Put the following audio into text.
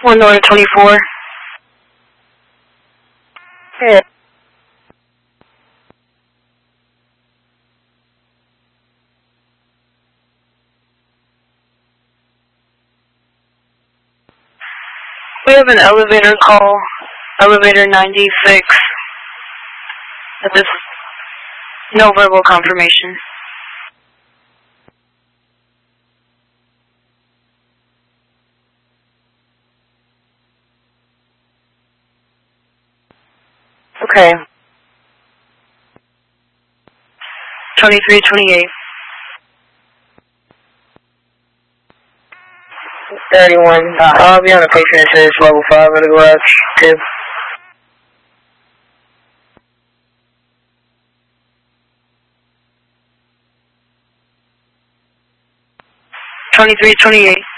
1 North 24. Yeah. We have an elevator call, elevator 96. But this no verbal confirmation. Okay. 2328. 31. I'll be on a patient that says level 5 of the garage, too. $23.28.